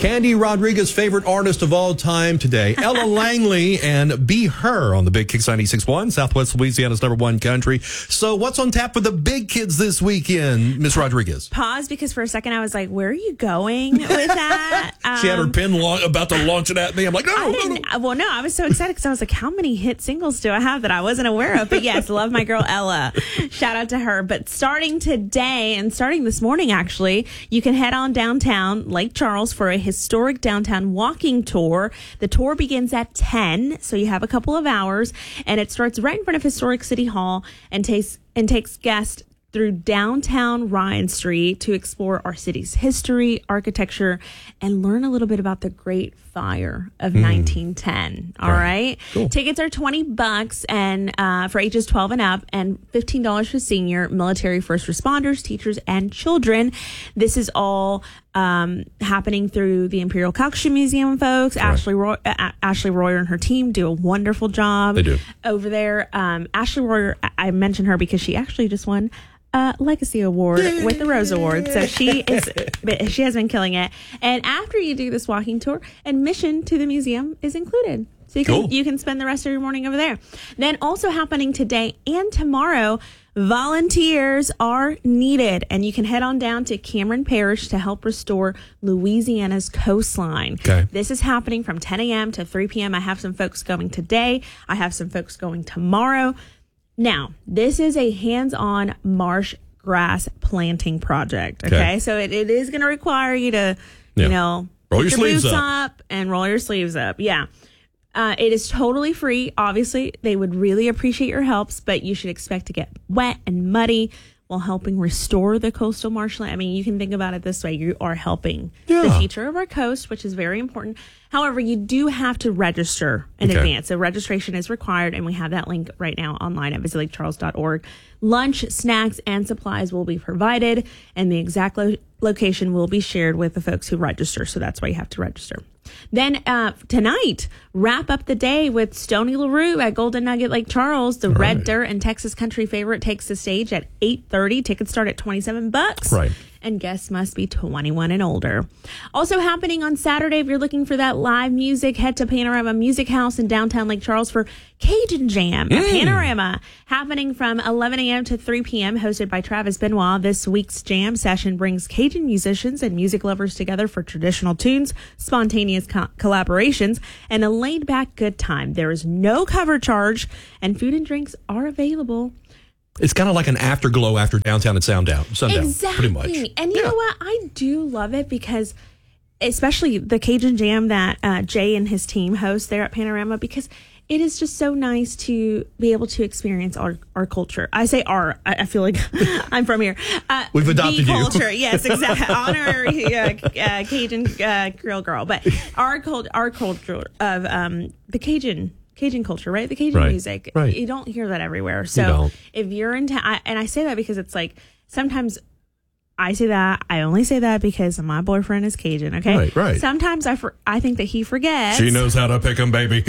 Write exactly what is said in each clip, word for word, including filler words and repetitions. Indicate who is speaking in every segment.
Speaker 1: Candy Rodriguez, favorite artist of all time today. Ella Langley and Be Her on the Big Kicks ninety-six point one, Southwest Louisiana's number one country. So what's on tap for the big kids this weekend, Miss Rodriguez?
Speaker 2: Pause, because for a second I was like, where are you going with that? Um,
Speaker 1: she had her pen la- about to launch it at me. I'm like, no,
Speaker 2: I
Speaker 1: no,
Speaker 2: didn't,
Speaker 1: no.
Speaker 2: Well, no, I was so excited because I was like, how many hit singles do I have that I wasn't aware of? But yes, love my girl Ella. Shout out to her. But starting today and starting this morning, actually, you can head on downtown Lake Charles for a historic downtown walking tour. The tour begins at ten, so you have a couple of hours, and it starts right in front of Historic City Hall and takes and takes guests through downtown Ryan Street to explore our city's history, architecture, and learn a little bit about the Great Fire of mm. nineteen ten. All right. right?
Speaker 1: Cool.
Speaker 2: Tickets are twenty bucks and uh, for ages twelve and up, and fifteen dollars for senior, military, first responders, teachers, and children. This is all um, happening through the Imperial Costume Museum, folks. Right. Ashley Roy, uh, Ashley Royer and her team do a wonderful job.
Speaker 1: They do.
Speaker 2: Over there. Um, Ashley Royer, I mentioned her because she actually just won Uh, Legacy Award Yay. with the Rose Award. So she is, she has been killing it. And after you do this walking tour, admission to the museum is included. So you can,
Speaker 1: cool.
Speaker 2: you can spend the rest of your morning over there. Then also happening today and tomorrow, volunteers are needed. And you can head on down to Cameron Parish to help restore Louisiana's coastline.
Speaker 1: Okay.
Speaker 2: This is happening from ten a.m. to three p.m. I have some folks going today. I have some folks going tomorrow. Now, this is a hands-on marsh grass planting project, okay? okay. So it, it is going to require you to, yeah. you know,
Speaker 1: roll your,
Speaker 2: your
Speaker 1: sleeves
Speaker 2: boots
Speaker 1: up.
Speaker 2: up and roll your sleeves up. Yeah. Uh, it is totally free. Obviously, they would really appreciate your helps, but you should expect to get wet and muddy while helping restore the coastal marshland. I mean, you can think about it this way. You are helping yeah. the future of our coast, which is very important. However, you do have to register in okay. advance. So registration is required, and we have that link right now online at visit lake charles dot org. Lunch, snacks, and supplies will be provided, and the exact lo- location will be shared with the folks who register. So that's why you have to register. Then uh, tonight, wrap up the day with Stoney LaRue at Golden Nugget Lake Charles. The All Red right. Dirt and Texas Country favorite takes the stage at eight thirty. Tickets start at twenty-seven bucks.
Speaker 1: Right.
Speaker 2: And guests must be twenty-one and older. Also happening on Saturday, if you're looking for that live music, head to Panorama Music House in downtown Lake Charles for Cajun Jam at mm. Panorama, happening from eleven a.m. to three p.m., hosted by Travis Benoit. This week's jam session brings Cajun musicians and music lovers together for traditional tunes, spontaneous co- collaborations, and a laid-back good time. There is no cover charge, and food and drinks are available.
Speaker 1: It's kind of like an afterglow after downtown and sundown. sundown
Speaker 2: exactly.
Speaker 1: Pretty much.
Speaker 2: And you yeah. know what? I do love it because, especially the Cajun Jam that uh, Jay and his team host there at Panorama, because it is just so nice to be able to experience our, our culture. I say our, I, I feel like I'm from here. Uh,
Speaker 1: We've adopted
Speaker 2: the
Speaker 1: you.
Speaker 2: culture, yes, exactly. Honor uh, uh, Cajun uh, Grill Girl. But our, cult, our culture of um, the Cajun Cajun culture, right? The Cajun
Speaker 1: right.
Speaker 2: music.
Speaker 1: Right.
Speaker 2: You don't hear that everywhere. So if you're into, I, and I say that because it's like, sometimes I say that, I only say that because my boyfriend is Cajun, okay?
Speaker 1: Right, right.
Speaker 2: Sometimes I for, I think that he forgets.
Speaker 1: She knows how to pick 'em, baby.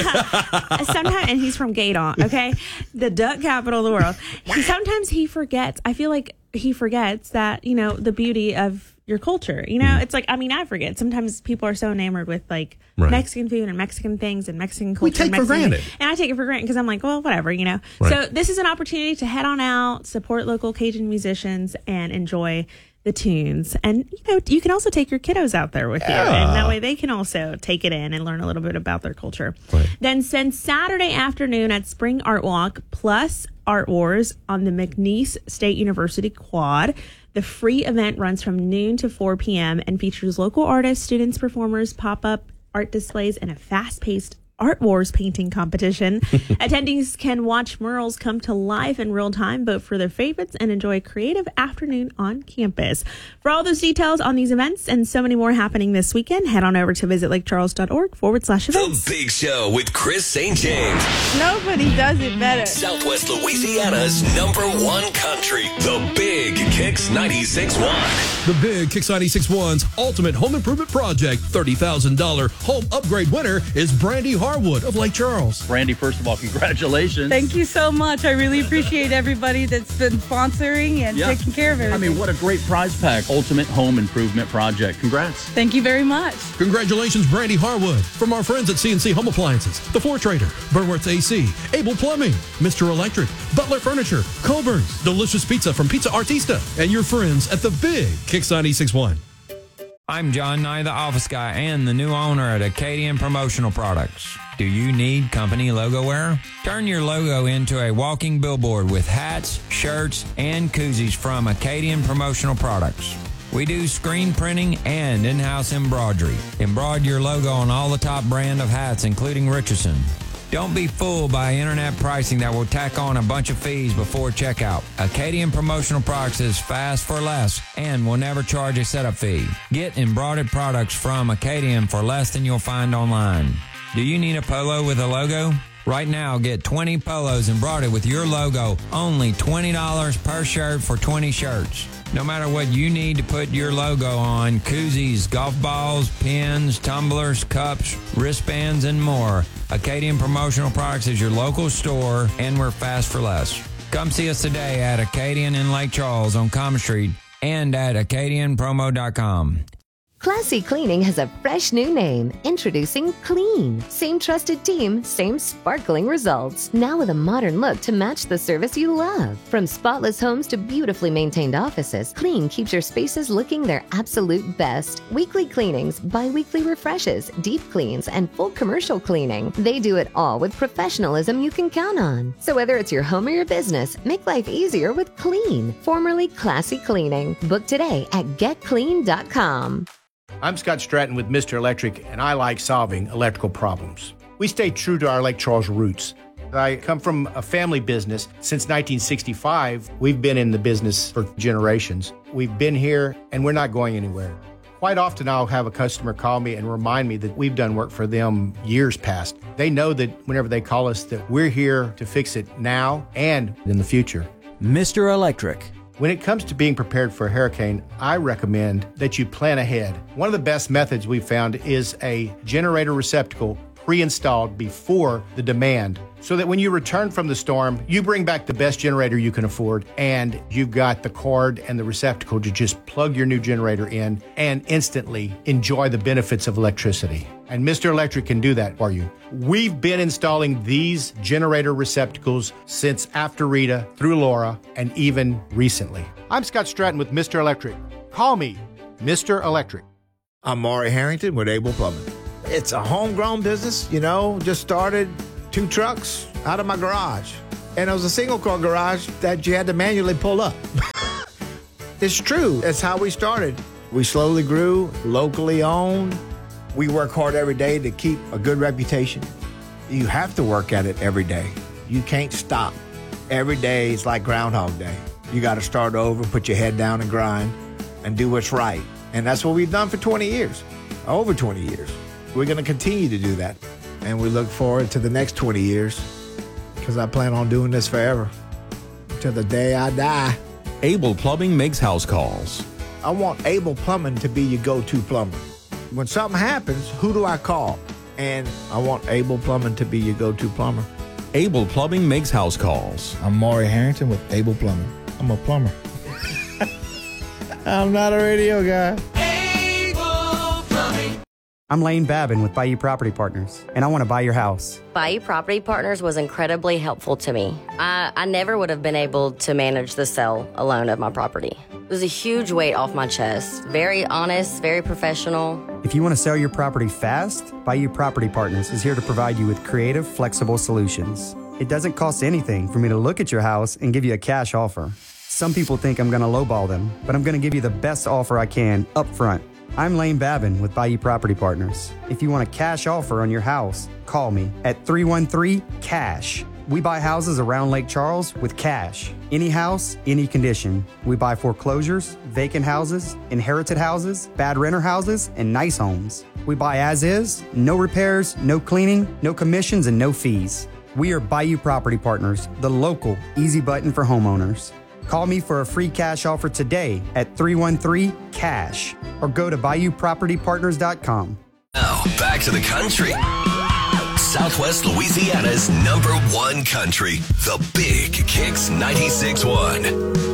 Speaker 2: Sometimes, and he's from Gaydon, okay? The duck capital of the world. Sometimes he forgets. I feel like he forgets that, you know, the beauty of your culture. You know, mm. it's like, I mean, I forget. Sometimes people are so enamored with like right. Mexican food and Mexican things and Mexican culture.
Speaker 1: We take
Speaker 2: and Mexican
Speaker 1: for granted.
Speaker 2: Things. And I take it for granted because I'm like, well, whatever, you know.
Speaker 1: Right.
Speaker 2: So this is an opportunity to head on out, support local Cajun musicians, and enjoy the tunes. And, you know, you can also take your kiddos out there with
Speaker 1: yeah.
Speaker 2: you. And that way they can also take it in and learn a little bit about their culture.
Speaker 1: Right.
Speaker 2: Then spend Saturday afternoon at Spring Art Walk plus Art Wars on the McNeese State University Quad. The free event runs from noon to four p.m. and features local artists, students, performers, pop-up art displays, and a fast-paced Art Wars painting competition. Attendees can watch murals come to life in real time, vote for their favorites, and enjoy a creative afternoon on campus. For all those details on these events and so many more happening this weekend, head on over to visit lake charles dot org forward slash events.
Speaker 3: The Big Show with Chris Saint James.
Speaker 4: Nobody does it better.
Speaker 3: Southwest Louisiana's number one country. The Big Kicks ninety-six point one.
Speaker 1: The Big Kicks ninety-six point one's ultimate home improvement project, thirty thousand dollars home upgrade winner is Brandy Hart. Harwood of Lake Charles.
Speaker 5: Brandy, first of all, congratulations.
Speaker 4: Thank you so much. I really appreciate everybody that's been sponsoring and
Speaker 5: Yeah.
Speaker 4: taking care of
Speaker 5: I
Speaker 4: everything.
Speaker 5: mean, what a great prize pack. Ultimate Home Improvement Project. Congrats.
Speaker 4: Thank you very much.
Speaker 1: Congratulations, Brandy Harwood, from our friends at C and C Home Appliances, The Floor Trader, Burnworth's A C, Able Plumbing, Mister Electric, Butler Furniture, Colburn's, Delicious Pizza from Pizza Artista, and your friends at the Big Kicks ninety-six point one.
Speaker 6: I'm John Nye, the office guy and the new owner at Acadian Promotional Products. Do you need company logo wear? Turn your logo into a walking billboard with hats, shirts, and koozies from Acadian Promotional Products. We do screen printing and in-house embroidery. Embroider your logo on all the top brand of hats, including Richardson. Don't be fooled by internet pricing that will tack on a bunch of fees before checkout. Acadian Promotional Products is fast for less and will never charge a setup fee. Get embroidered products from Acadian for less than you'll find online. Do you need a polo with a logo? Right now, get twenty polos embroidered with your logo, only twenty dollars per shirt for twenty shirts. No matter what you need to put your logo on, koozies, golf balls, pins, tumblers, cups, wristbands, and more, Acadian Promotional Products is your local store, and we're fast for less. Come see us today at Acadian in Lake Charles on Common Street and at acadian promo dot com.
Speaker 7: Classy Cleaning has a fresh new name. Introducing Clean. Same trusted team, same sparkling results. Now with a modern look to match the service you love. From spotless homes to beautifully maintained offices, Clean keeps your spaces looking their absolute best. Weekly cleanings, bi-weekly refreshes, deep cleans, and full commercial cleaning. They do it all with professionalism you can count on. So whether it's your home or your business, make life easier with Clean, formerly Classy Cleaning. Book today at get clean dot com.
Speaker 8: I'm Scott Stratton with Mister Electric, and I like solving electrical problems. We stay true to our Lake Charles roots. I come from a family business. Since nineteen sixty-five, we've been in the business for generations. We've been here, and we're not going anywhere. Quite often, I'll have a customer call me and remind me that we've done work for them years past. They know that whenever they call us, that we're here to fix it now and in the future.
Speaker 9: Mister Electric.
Speaker 8: When it comes to being prepared for a hurricane, I recommend that you plan ahead. One of the best methods we've found is a generator receptacle pre-installed before the demand, so that when you return from the storm, you bring back the best generator you can afford, and you've got the cord and the receptacle to just plug your new generator in and instantly enjoy the benefits of electricity. And Mister Electric can do that for you. We've been installing these generator receptacles since after Rita, through Laura, and even recently. I'm Scott Stratton with Mister Electric. Call me Mister Electric.
Speaker 10: I'm Maury Harrington with Able Plumbing. It's a homegrown business, you know, just started two trucks out of my garage. And it was a single car garage that you had to manually pull up. It's true. That's how we started. We slowly grew, locally owned. We work hard every day to keep a good reputation. You have to work at it every day. You can't stop. Every day is like Groundhog Day. You got to start over, put your head down and grind and do what's right. And that's what we've done for twenty years, over twenty years. We're going to continue to do that. And we look forward to the next twenty years because I plan on doing this forever till the day I die.
Speaker 11: Able Plumbing makes house calls.
Speaker 10: I want Able Plumbing to be your go-to plumber. When something happens, who do I call? And I want Able Plumbing to be your go-to plumber.
Speaker 11: Able Plumbing makes house calls.
Speaker 12: I'm Maury Harrington with Able Plumbing. I'm a plumber. I'm not a radio guy.
Speaker 13: Able Plumbing.
Speaker 14: I'm Lane Babin with Bayou Property Partners, and I want to buy your house.
Speaker 15: Bayou Property Partners was incredibly helpful to me. I, I never would have been able to manage the sale alone of my property. It was a huge weight off my chest. Very honest, very professional.
Speaker 14: If you want to sell your property fast, Bayou Property Partners is here to provide you with creative, flexible solutions. It doesn't cost anything for me to look at your house and give you a cash offer. Some people think I'm going to lowball them, but I'm going to give you the best offer I can up front. I'm Lane Babin with Bayou Property Partners. If you want a cash offer on your house, call me at three one three, CASH. We buy houses around Lake Charles with cash. Any house, any condition. We buy foreclosures, vacant houses, inherited houses, bad renter houses, and nice homes. We buy as is, no repairs, no cleaning, no commissions, and no fees. We are Bayou Property Partners, the local easy button for homeowners. Call me for a free cash offer today at three one three, CASH or go to bayou property partners dot com.
Speaker 3: Now, back to the country. Southwest Louisiana's number one country, the Big Kicks ninety-six point one.